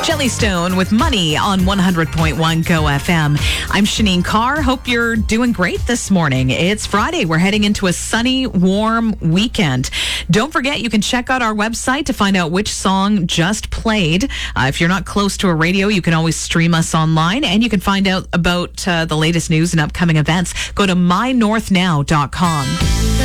Jellystone with Money on 100.1 Go FM. I'm Shanine Carr. Hope you're doing great this morning. It's Friday. We're heading into a sunny, warm weekend. Don't forget, you can check out our website to find out which song just played. If you're not close to a radio, you can always stream us online, and you can find out about the latest news and upcoming events. Go to mynorthnow.com.